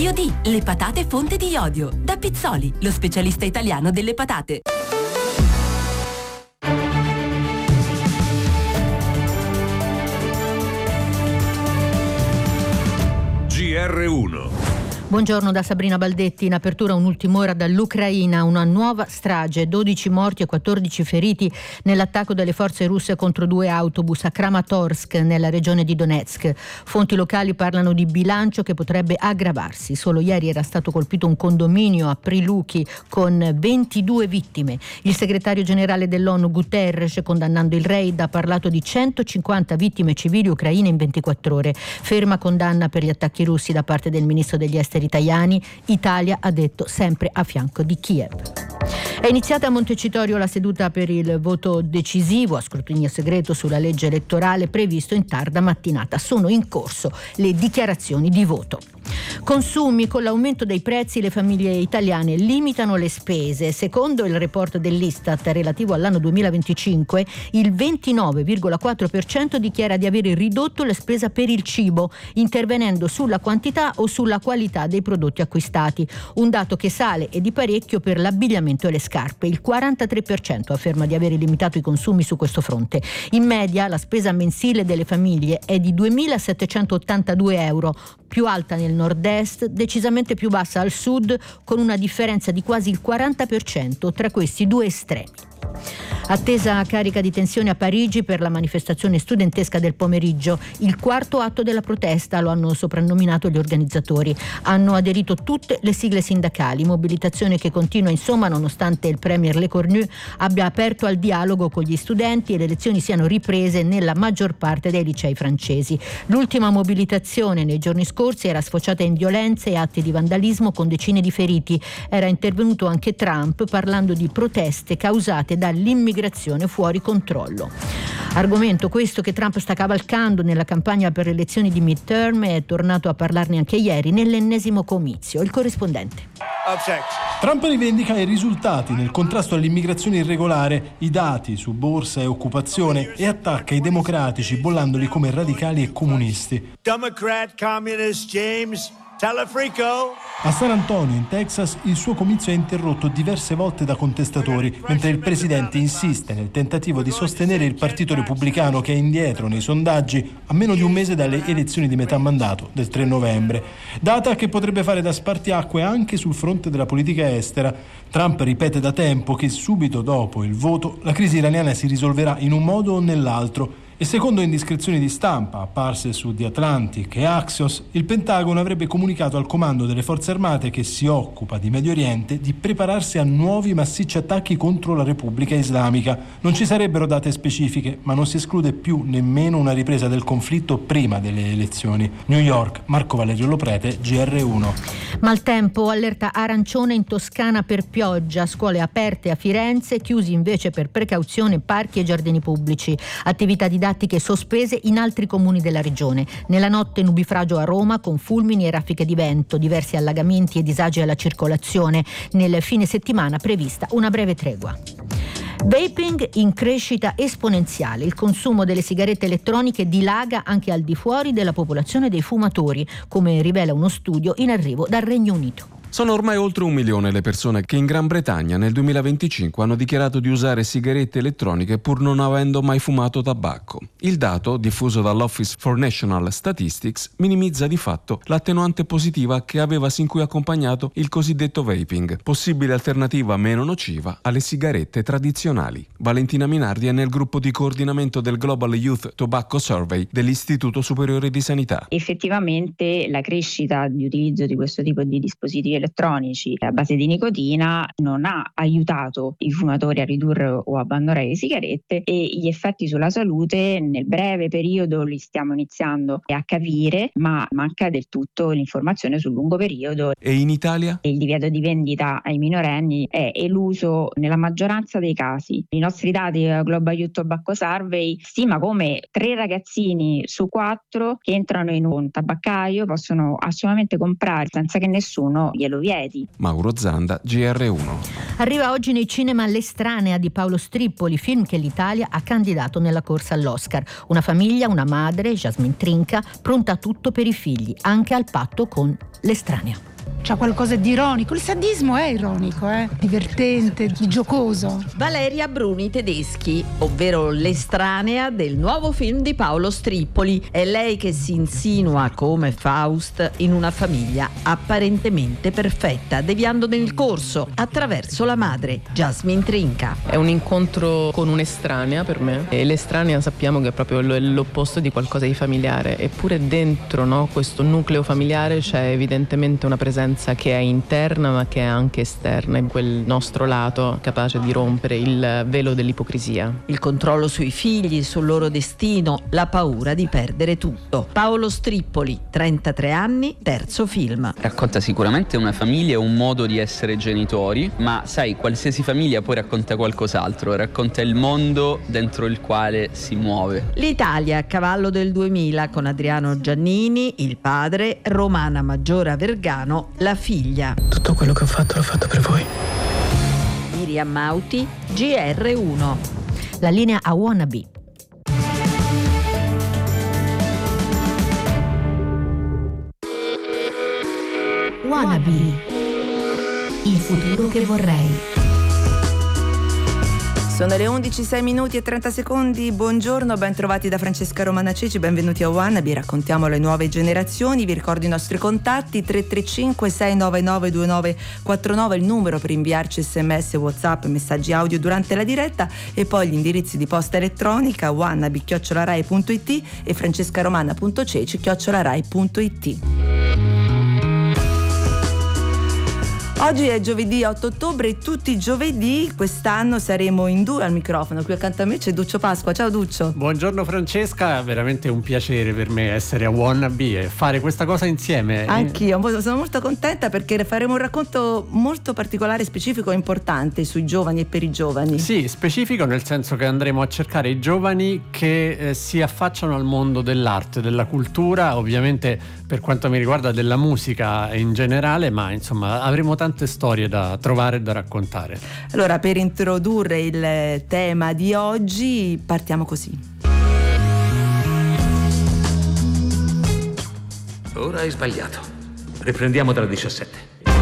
DOD, le patate fonte di iodio. Da Pizzoli, lo specialista italiano delle patate. GR1. Buongiorno da Sabrina Baldetti. In apertura un'ultima ora dall'Ucraina, una nuova strage, 12 morti e 14 feriti nell'attacco delle forze russe contro 2 autobus a Kramatorsk nella regione di Donetsk. Fonti locali parlano di bilancio che potrebbe aggravarsi. Solo ieri era stato colpito un condominio a Priluki con 22 vittime. Il segretario generale dell'ONU Guterres, condannando il raid, ha parlato di 150 vittime civili ucraine in 24 ore. Ferma condanna per gli attacchi russi da parte del ministro degli esteri Tajani. Italia, ha detto, sempre a fianco di Kiev. È iniziata a Montecitorio la seduta per il voto decisivo a scrutinio segreto sulla legge elettorale previsto in tarda mattinata. Sono in corso le dichiarazioni di voto. Consumi: con l'aumento dei prezzi le famiglie italiane limitano le spese. Secondo il report dell'Istat relativo all'anno 2025, il 29,4% dichiara di aver ridotto la spesa per il cibo, intervenendo sulla quantità o sulla qualità dei prodotti acquistati. Un dato che sale e di parecchio per l'abbigliamento e le scarpe. Il 43% afferma di aver limitato i consumi su questo fronte. In media la spesa mensile delle famiglie è di 2.782 euro, più alta nel nord-est, decisamente più bassa al sud, con una differenza di quasi il 40% tra questi due estremi. Attesa carica di tensione a Parigi per la manifestazione studentesca del pomeriggio. Il quarto atto della protesta, lo hanno soprannominato gli organizzatori. Hanno aderito tutte le sigle sindacali, mobilitazione che continua insomma nonostante il premier Le Cornu abbia aperto al dialogo con gli studenti e le lezioni siano riprese nella maggior parte dei licei francesi. L'ultima mobilitazione nei giorni scorsi era sfociata in violenze e atti di vandalismo con decine di feriti. Era intervenuto anche Trump parlando di proteste causate dall'immigrazione fuori controllo. Argomento questo che Trump sta cavalcando nella campagna per le elezioni di midterm e è tornato a parlarne anche ieri nell'ennesimo comizio. Il corrispondente. Trump rivendica i risultati nel contrasto all'immigrazione irregolare, i dati su borsa e occupazione e attacca i democratici bollandoli come radicali e comunisti. Democrat, communist James Telefrico. A San Antonio, in Texas, il suo comizio è interrotto diverse volte da contestatori, mentre il presidente insiste nel tentativo di sostenere il Partito Repubblicano, che è indietro nei sondaggi a meno di un mese dalle elezioni di metà mandato del 3 novembre. Data che potrebbe fare da spartiacque anche sul fronte della politica estera. Trump ripete da tempo che subito dopo il voto la crisi iraniana si risolverà in un modo o nell'altro. E secondo indiscrezioni di stampa apparse su The Atlantic e Axios, il Pentagono avrebbe comunicato al comando delle forze armate che si occupa di Medio Oriente di prepararsi a nuovi massicci attacchi contro la Repubblica Islamica. Non ci sarebbero date specifiche, ma non si esclude più nemmeno una ripresa del conflitto prima delle elezioni. New York, Marco Valerio Loprete, GR1. Maltempo, allerta arancione in Toscana per pioggia, scuole aperte a Firenze, chiusi invece per precauzione parchi e giardini pubblici. Attività didattiche sospese in altri comuni della regione. Nella notte nubifragio a Roma con fulmini e raffiche di vento, diversi allagamenti e disagi alla circolazione. Nel fine settimana prevista una breve tregua. Vaping in crescita esponenziale. Il consumo delle sigarette elettroniche dilaga anche al di fuori della popolazione dei fumatori, come rivela uno studio in arrivo dal Regno Unito. Sono ormai oltre 1 milione le persone che in Gran Bretagna nel 2025 hanno dichiarato di usare sigarette elettroniche pur non avendo mai fumato tabacco. Il dato, diffuso dall'Office for National Statistics, minimizza di fatto l'attenuante positiva che aveva sin qui accompagnato il cosiddetto vaping, possibile alternativa meno nociva alle sigarette tradizionali. Valentina Minardi è nel gruppo di coordinamento del Global Youth Tobacco Survey dell'Istituto Superiore di Sanità. Effettivamente la crescita di utilizzo di questo tipo di dispositivi elettronici a base di nicotina non ha aiutato i fumatori a ridurre o abbandonare le sigarette, e gli effetti sulla salute nel breve periodo li stiamo iniziando a capire, ma manca del tutto l'informazione sul lungo periodo. E in Italia? Il divieto di vendita ai minorenni è eluso nella maggioranza dei casi. I nostri dati Global Youth Tobacco Survey stima come 3 ragazzini su 4 che entrano in un tabaccaio possono assolutamente comprare senza che nessuno glielo vieti. Mauro Zanda, GR1. Arriva oggi nei cinema L'Estranea di Paolo Strippoli, film che l'Italia ha candidato nella corsa all'Oscar. Una famiglia, una madre, Jasmine Trinca, pronta a tutto per i figli, anche al patto con l'estranea. c'ha qualcosa di ironico. Il sadismo è ironico, divertente, giocoso. Valeria Bruni Tedeschi, ovvero l'estranea del nuovo film di Paolo Strippoli. È lei che si insinua come Faust in una famiglia apparentemente perfetta, deviando nel corso attraverso la madre, Jasmine Trinca. È un incontro con un'estranea per me, e l'estranea sappiamo che è proprio l'opposto di qualcosa di familiare, eppure dentro, no, questo nucleo familiare c'è evidentemente una presenza che è interna ma che è anche esterna, in quel nostro lato capace di rompere il velo dell'ipocrisia. Il controllo sui figli, sul loro destino, la paura di perdere tutto. Paolo Strippoli, 33 anni, terzo film. Racconta sicuramente una famiglia e un modo di essere genitori, ma sai, qualsiasi famiglia poi racconta qualcos'altro, racconta il mondo dentro il quale si muove. L'Italia a cavallo del 2000 con Adriano Giannini, il padre, Romana Maggiora Vergano, la figlia. Tutto quello che ho fatto l'ho fatto per voi. Miriam Mauti, GR1. La linea a Wannabe. Wannabe. Il futuro che vorrei. Sono le 11:06:30. Buongiorno, ben trovati da Francesca Romana Ceci, benvenuti a Wannabe. Raccontiamo le nuove generazioni, vi ricordo i nostri contatti: 335 699 2949, il numero per inviarci sms, whatsapp, messaggi audio durante la diretta, e poi gli indirizzi di posta elettronica wannabe@rai.it e francescaromana.ceci@rai.it. Oggi è giovedì 8 ottobre e tutti i giovedì quest'anno saremo in due al microfono. Qui accanto a me c'è Duccio Pasqua. Ciao Duccio. Buongiorno Francesca, è veramente un piacere per me essere a Wannabe e fare questa cosa insieme. Anch'io, sono molto contenta perché faremo un racconto molto particolare, specifico e importante sui giovani e per i giovani. Sì, specifico nel senso che andremo a cercare i giovani che si affacciano al mondo dell'arte, della cultura, ovviamente per quanto mi riguarda della musica in generale, ma insomma avremo tante storie da trovare e da raccontare. Allora, per introdurre il tema di oggi partiamo così. Ora hai sbagliato. Riprendiamo dalla 17.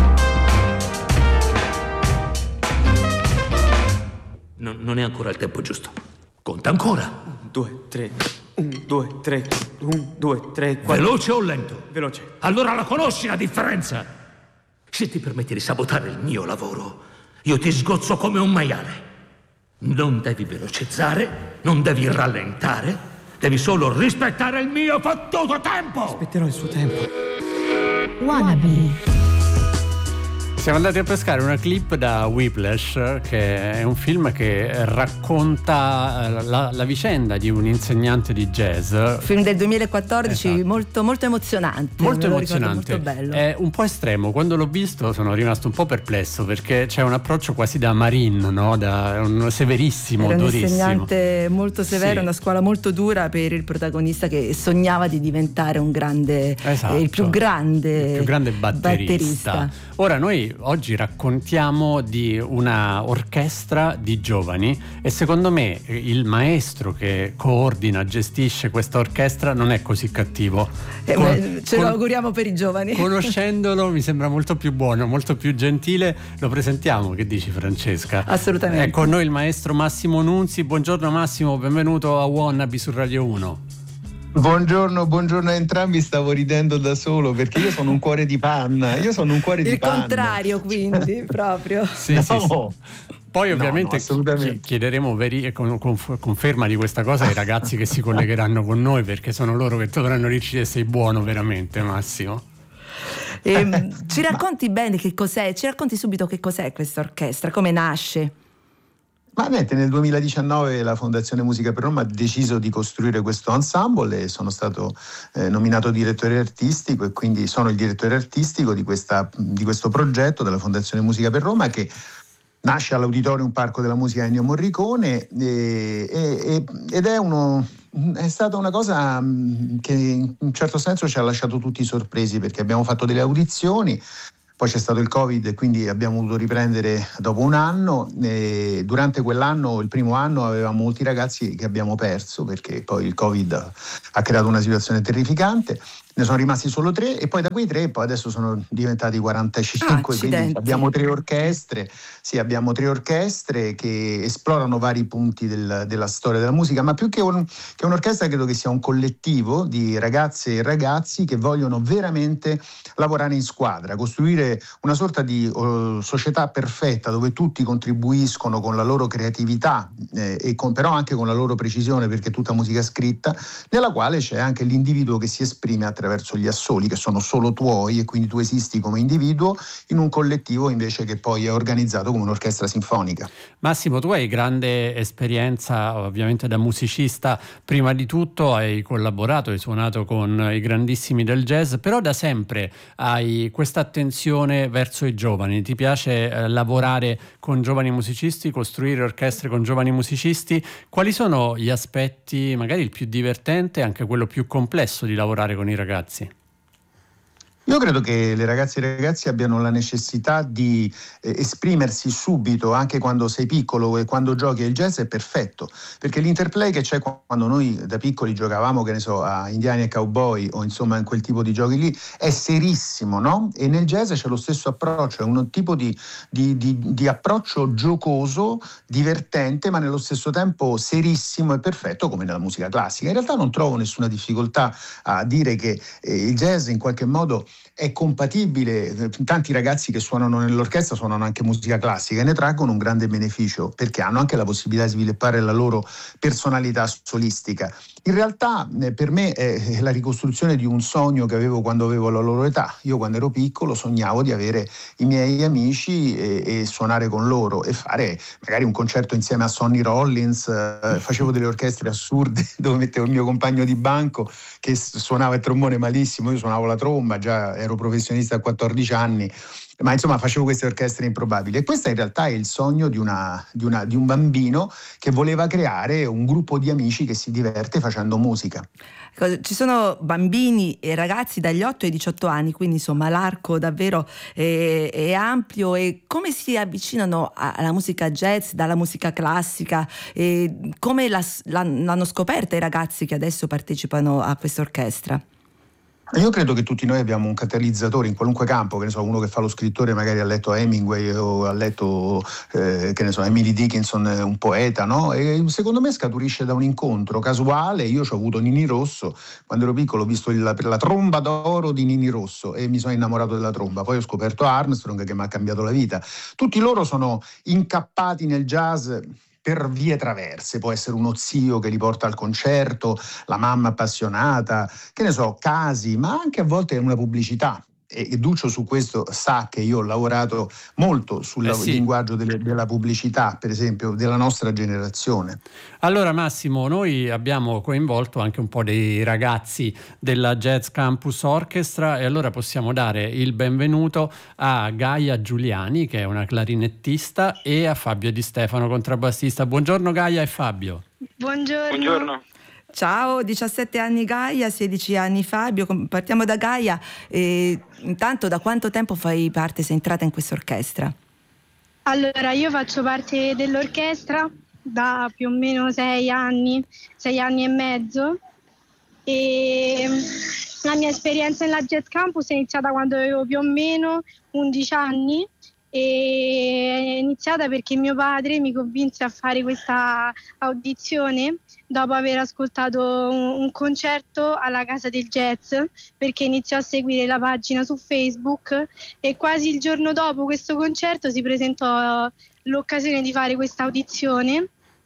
Non è ancora il tempo giusto. Conta ancora. 1, 2, 3. 1, 2, 3. 1, 2, 3, 4. Veloce o lento? Veloce. Allora la conosci la differenza? Se ti permetti di sabotare il mio lavoro, io ti sgozzo come un maiale. Non devi velocizzare, non devi rallentare, devi solo rispettare il mio fottuto tempo. Aspetterò il suo tempo. Wannabe. Siamo andati a pescare una clip da Whiplash, che è un film che racconta la vicenda di un insegnante di jazz. Film del 2014, esatto. molto emozionante. Molto emozionante. Molto bello. È un po' estremo. Quando l'ho visto sono rimasto un po' perplesso perché c'è un approccio quasi da Marine, no? Da un severissimo, era un durissimo. insegnante molto severo, sì. Una scuola molto dura per il protagonista che sognava di diventare un grande, esatto. il più grande batterista. Ora noi oggi raccontiamo di una orchestra di giovani e secondo me il maestro che coordina, gestisce questa orchestra non è così cattivo. Ce lo auguriamo per i giovani. Conoscendolo mi sembra molto più buono, molto più gentile. Lo presentiamo, che dici Francesca? Assolutamente. È con noi il maestro Massimo Nunzi. Buongiorno Massimo, benvenuto a Wannabe su Radio 1. Buongiorno a entrambi, stavo ridendo da solo perché io sono un cuore di panna. Il contrario, quindi, proprio. Sì. Poi ovviamente chiederemo conferma di questa cosa ai ragazzi che si collegheranno con noi, perché sono loro che dovranno decidere se sei buono veramente, Massimo. Ci racconti bene che cos'è? Ci racconti subito che cos'è questa orchestra, come nasce? Ma niente, nel 2019 la Fondazione Musica per Roma ha deciso di costruire questo ensemble e sono stato nominato direttore artistico e quindi sono il direttore artistico di questo progetto della Fondazione Musica per Roma, che nasce all'Auditorium Parco della Musica Ennio Morricone ed è stata una cosa che in un certo senso ci ha lasciato tutti sorpresi, perché abbiamo fatto delle audizioni. Poi c'è stato il Covid e quindi abbiamo dovuto riprendere dopo un anno. Durante quell'anno, il primo anno, avevamo molti ragazzi che abbiamo perso perché poi il Covid ha creato una situazione terrificante. Ne sono rimasti solo 3 e poi da quei 3 poi adesso sono diventati 45, quindi abbiamo 3 orchestre. Sì, abbiamo 3 orchestre che esplorano vari punti della storia della musica, ma più che un'orchestra credo che sia un collettivo di ragazze e ragazzi che vogliono veramente lavorare in squadra, costruire una sorta di società perfetta dove tutti contribuiscono con la loro creatività però anche con la loro precisione, perché è tutta musica scritta, nella quale c'è anche l'individuo che si esprime attraverso gli assoli che sono solo tuoi, e quindi tu esisti come individuo in un collettivo invece che poi è organizzato come un'orchestra sinfonica. Massimo, tu hai grande esperienza ovviamente da musicista, prima di tutto hai collaborato, hai suonato con i grandissimi del jazz, però da sempre hai questa attenzione verso i giovani, ti piace lavorare con giovani musicisti, costruire orchestre con giovani musicisti. Quali sono gli aspetti, magari il più divertente e anche quello più complesso di lavorare con i ragazzi? Io credo che le ragazze e i ragazzi abbiano la necessità di esprimersi subito, anche quando sei piccolo e quando giochi. Il jazz è perfetto, perché l'interplay che c'è quando noi da piccoli giocavamo, che ne so, a indiani e cowboy o insomma in quel tipo di giochi lì, è serissimo, no? E nel jazz c'è lo stesso approccio, è un tipo di approccio giocoso, divertente, ma nello stesso tempo serissimo e perfetto, come nella musica classica. In realtà non trovo nessuna difficoltà a dire che il jazz in qualche modo è compatibile. Tanti ragazzi che suonano nell'orchestra suonano anche musica classica e ne traggono un grande beneficio, perché hanno anche la possibilità di sviluppare la loro personalità solistica. In realtà per me è la ricostruzione di un sogno che avevo quando avevo la loro età. Io quando ero piccolo sognavo di avere i miei amici e suonare con loro e fare magari un concerto insieme a Sonny Rollins. Facevo delle orchestre assurde dove mettevo il mio compagno di banco che suonava il trombone malissimo, io suonavo la tromba, già ero professionista a 14 anni, ma insomma facevo queste orchestre improbabili. E questo in realtà è il sogno di un bambino che voleva creare un gruppo di amici che si diverte facendo musica. Ci sono bambini e ragazzi dagli 8 ai 18 anni, quindi insomma l'arco davvero è ampio. E come si avvicinano alla musica jazz dalla musica classica? E come l'hanno scoperta i ragazzi che adesso partecipano a questa orchestra? Io credo che tutti noi abbiamo un catalizzatore in qualunque campo, che ne so, uno che fa lo scrittore magari ha letto Hemingway o ha letto, che ne so, Emily Dickinson, un poeta, no? E secondo me scaturisce da un incontro casuale. Io ho avuto Nini Rosso, quando ero piccolo ho visto la tromba d'oro di Nini Rosso e mi sono innamorato della tromba, poi ho scoperto Armstrong che mi ha cambiato la vita. Tutti loro sono incappati nel jazz per vie traverse, può essere uno zio che li porta al concerto, la mamma appassionata, che ne so, casi, ma anche a volte una pubblicità. E Duccio su questo sa che io ho lavorato molto sul linguaggio della pubblicità, per esempio, della nostra generazione. Allora Massimo, noi abbiamo coinvolto anche un po' dei ragazzi della Jazz Campus Orchestra e allora possiamo dare il benvenuto a Gaia Giuliani, che è una clarinettista, e a Fabio Di Stefano, contrabbassista. Buongiorno Gaia e Fabio. Buongiorno. Ciao, 17 anni Gaia, 16 anni Fabio. Partiamo da Gaia. Intanto, da quanto tempo sei entrata in questa orchestra? Allora, io faccio parte dell'orchestra da più o meno 6 anni e mezzo, e la mia esperienza nella Jazz Campus è iniziata quando avevo più o meno 11 anni. E è iniziata perché mio padre mi convinse a fare questa audizione dopo aver ascoltato un concerto alla Casa del Jazz, perché iniziò a seguire la pagina su Facebook e quasi il giorno dopo questo concerto si presentò l'occasione di fare questa audizione.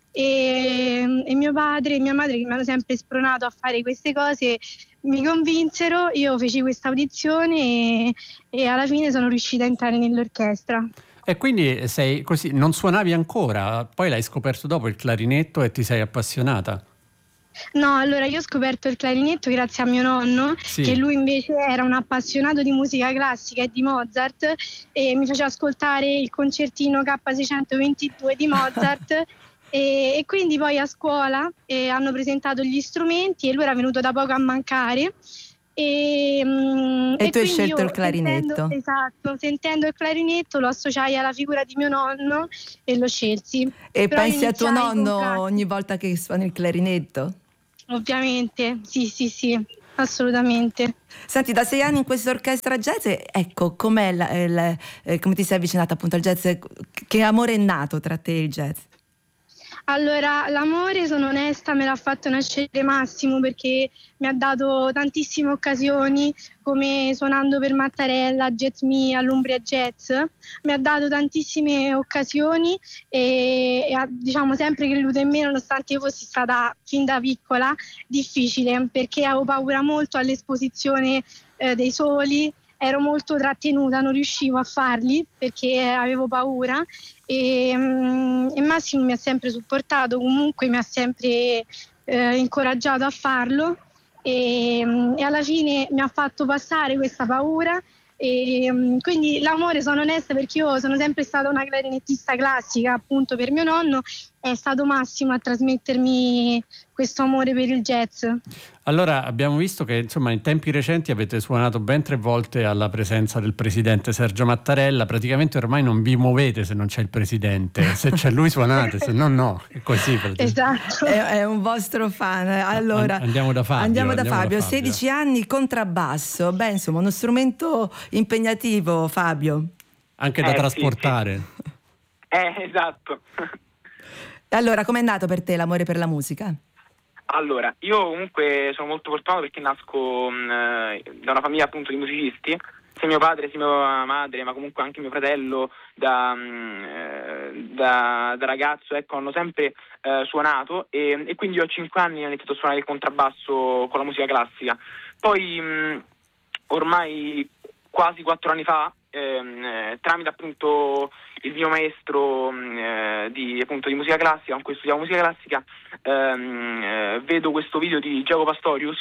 E mio padre e mia madre, che mi hanno sempre spronato a fare queste cose, mi convinsero, io feci questa audizione e alla fine sono riuscita a entrare nell'orchestra. E quindi sei così, non suonavi ancora, poi l'hai scoperto dopo il clarinetto e ti sei appassionata? No, allora io ho scoperto il clarinetto grazie a mio nonno, che lui invece era un appassionato di musica classica e di Mozart, e mi faceva ascoltare il concertino K622 di Mozart. E quindi poi a scuola hanno presentato gli strumenti e lui era venuto da poco a mancare. E tu hai scelto il clarinetto? Sentendo il clarinetto lo associai alla figura di mio nonno e lo scelsi. E però pensi a tuo nonno ogni volta che suoni il clarinetto? Ovviamente, sì. assolutamente. Senti, da 6 anni in questa orchestra jazz, ecco, come ti sei avvicinata appunto al jazz? Che amore è nato tra te e il jazz? Allora, l'amore, sono onesta, me l'ha fatto nascere Massimo, perché mi ha dato tantissime occasioni, come suonando per Mattarella, Jazz Me, all'Umbria Jazz. Mi ha dato tantissime occasioni e ha, diciamo, sempre creduto in me, nonostante io fossi stata fin da piccola difficile, perché avevo paura molto all'esposizione dei soli. Ero molto trattenuta, non riuscivo a farli perché avevo paura e Massimo mi ha sempre supportato, comunque mi ha sempre incoraggiato a farlo e alla fine mi ha fatto passare questa paura e quindi l'amore, sono onesta, perché io sono sempre stata una clarinettista classica, appunto per mio nonno, è stato Massimo a trasmettermi questo amore per il jazz. Allora, abbiamo visto che insomma in tempi recenti avete suonato ben 3 volte alla presenza del presidente Sergio Mattarella. Praticamente ormai non vi muovete se non c'è il presidente, se c'è lui suonate, se no, è così. Esatto. È un vostro fan. Allora, andiamo da Fabio. Andiamo da Fabio. 16 anni, contrabbasso. Beh, insomma, uno strumento impegnativo, Fabio. Anche da trasportare. Sì. Esatto. Allora, com'è nato per te l'amore per la musica? Allora, io comunque sono molto fortunato perché nasco da una famiglia appunto di musicisti, sia mio padre sia mia madre, ma comunque anche mio fratello da ragazzo, ecco, hanno sempre suonato e quindi io a 5 anni ho iniziato a suonare il contrabbasso con la musica classica. Poi ormai quasi 4 anni fa, tramite appunto il mio maestro di musica classica, con cui studiavo musica classica, vedo questo video di Gioco Pastorius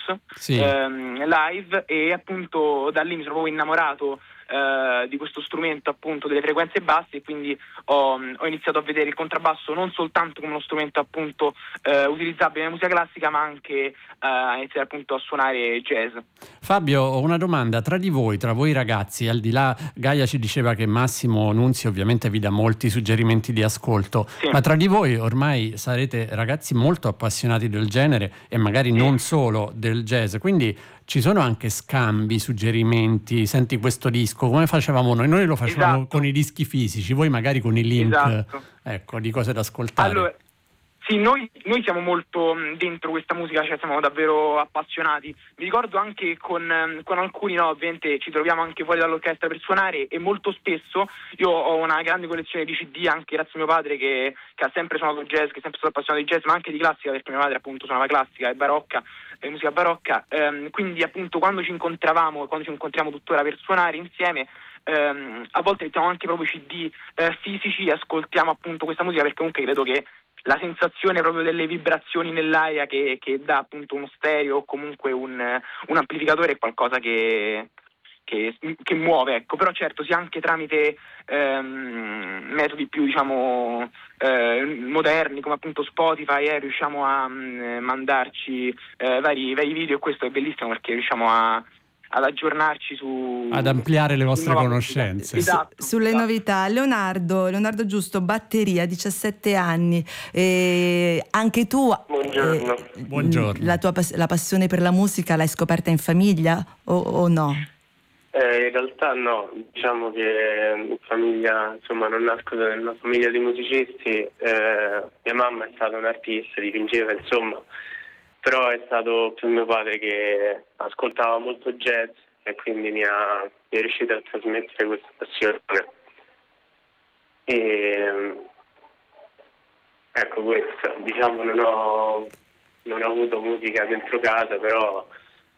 live e appunto da lì mi sono proprio innamorato di questo strumento, appunto delle frequenze basse, e quindi ho iniziato a vedere il contrabbasso non soltanto come uno strumento appunto utilizzabile nella musica classica, ma anche a iniziare appunto a suonare jazz. Fabio, ho una domanda: tra voi ragazzi, al di là, Gaia ci diceva che Massimo Nunzi ovviamente vi dà molti suggerimenti di ascolto, ma tra di voi ormai sarete ragazzi molto appassionati del genere e magari non solo del jazz, quindi ci sono anche scambi, suggerimenti, senti questo disco, come facevamo noi lo facevamo con i dischi fisici, voi magari con i link, ecco, di cose da ascoltare. Allora, sì, noi siamo molto dentro questa musica, cioè siamo davvero appassionati. Mi ricordo anche con alcuni, no, ovviamente ci troviamo anche fuori dall'orchestra per suonare, e molto spesso io ho una grande collezione di CD, anche grazie a mio padre che ha sempre suonato jazz, che è sempre stato appassionato di jazz, ma anche di classica, perché mio padre appunto suonava classica e barocca, musica barocca, quindi appunto quando ci incontriamo tuttora per suonare insieme, a volte mettiamo anche proprio CD fisici e ascoltiamo appunto questa musica, perché comunque credo che la sensazione proprio delle vibrazioni nell'aria che dà appunto uno stereo o comunque un amplificatore è qualcosa che muove, ecco. Però certo, sia anche tramite metodi più diciamo moderni come appunto Spotify, riusciamo a mandarci vari video, e questo è bellissimo perché riusciamo ad aggiornarci ad ampliare le vostre conoscenze. Sulle novità. Leonardo Giusto, batteria, 17 anni, anche tu buongiorno. La passione per la musica l'hai scoperta in famiglia o no? In realtà no, diciamo che in famiglia, insomma, non nasco da una famiglia di musicisti, mia mamma è stata un'artista, dipingeva, insomma, però è stato più mio padre che ascoltava molto jazz e quindi mi è riuscito a trasmettere questa passione. E ecco, questo, diciamo, non ho avuto musica dentro casa, però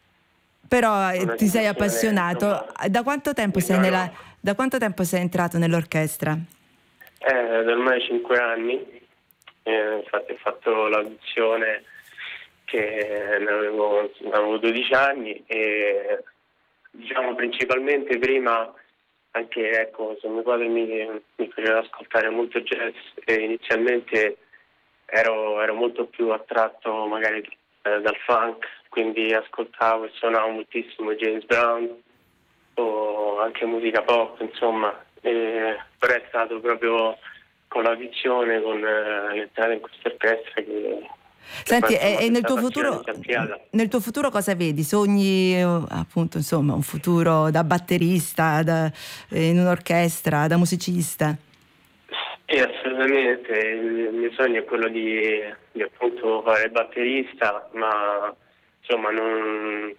ti sei appassionato. Da quanto tempo sei entrato nell'orchestra? Da ormai 5 anni, infatti ho fatto l'audizione che ne avevo 12 anni e diciamo principalmente prima anche, ecco, se mio padre mi faceva ascoltare molto jazz e inizialmente ero molto più attratto magari dal funk, quindi ascoltavo e suonavo moltissimo James Brown o anche musica pop, insomma, però è stato proprio con l'audizione, con l'entrata in questa orchestra che Senti, e nel tuo futuro cosa vedi? Sogni appunto, insomma, un futuro da batterista, in un'orchestra, da musicista? Assolutamente, il mio sogno è quello di appunto fare il batterista, ma insomma non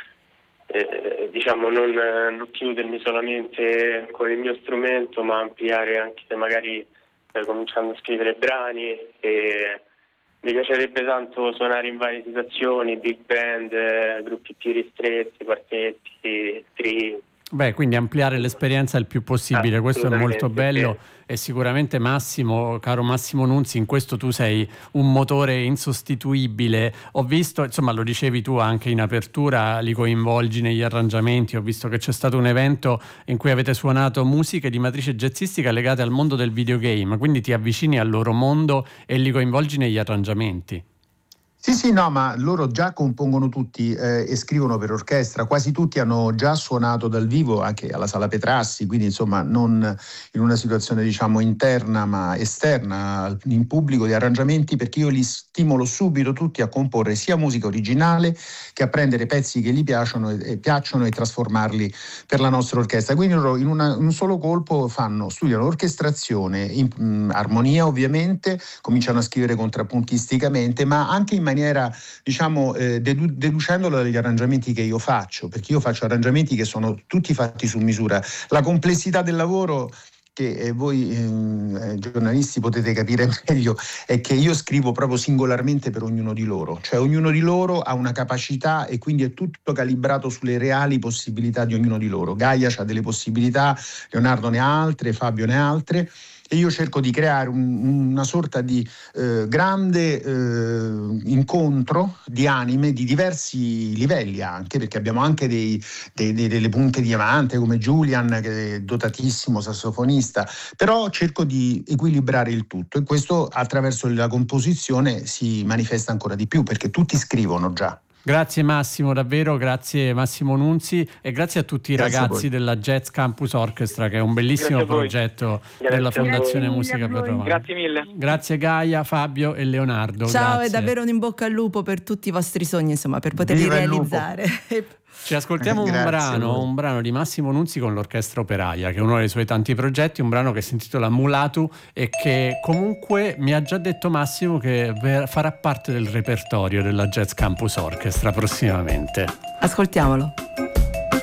chiudermi solamente con il mio strumento, ma ampliare anche magari cominciando a scrivere brani. E mi piacerebbe tanto suonare in varie situazioni, big band, gruppi più ristretti, quartetti, trio. Beh, quindi ampliare l'esperienza il più possibile, questo è molto bello. E sicuramente caro Massimo Nunzi, in questo tu sei un motore insostituibile. Ho visto, insomma, lo dicevi tu anche in apertura, li coinvolgi negli arrangiamenti. Ho visto che c'è stato un evento in cui avete suonato musiche di matrice jazzistica legate al mondo del videogame, quindi ti avvicini al loro mondo e li coinvolgi negli arrangiamenti. Sì, no, ma loro già compongono tutti e scrivono per orchestra, quasi tutti hanno già suonato dal vivo anche alla Sala Petrassi, quindi insomma non in una situazione diciamo interna ma esterna, in pubblico, di arrangiamenti, perché io li stimolo subito tutti a comporre sia musica originale che a prendere pezzi che gli piacciono e trasformarli per la nostra orchestra. Quindi loro in un solo colpo studiano orchestrazione, armonia ovviamente, cominciano a scrivere contrappuntisticamente, ma anche in maniera diciamo deducendolo dagli arrangiamenti che io faccio, perché io faccio arrangiamenti che sono tutti fatti su misura. La complessità del lavoro che voi giornalisti potete capire meglio è che io scrivo proprio singolarmente per ognuno di loro, cioè ognuno di loro ha una capacità e quindi è tutto calibrato sulle reali possibilità di ognuno di loro. Gaia ha delle possibilità, Leonardo ne ha altre, Fabio ne ha altre, e io cerco di creare una sorta di grande incontro di anime di diversi livelli, anche perché abbiamo anche delle punte diamante come Julian, che è dotatissimo sassofonista, però cerco di equilibrare il tutto, e questo attraverso la composizione si manifesta ancora di più, perché tutti scrivono già. Grazie Massimo, davvero, grazie Massimo Nunzi, e grazie a tutti i ragazzi della Jazz Campus Orchestra, che è un bellissimo progetto della Fondazione Musica per Roma. Grazie mille. Grazie Gaia, Fabio e Leonardo. Ciao, grazie. E davvero un in bocca al lupo per tutti i vostri sogni, insomma, per poterli realizzare. Ci ascoltiamo un brano di Massimo Nunzi con l'Orchestra Operaia, che è uno dei suoi tanti progetti, un brano che si intitola Mulatu e che comunque mi ha già detto Massimo che farà parte del repertorio della Jazz Campus Orchestra prossimamente. Ascoltiamolo.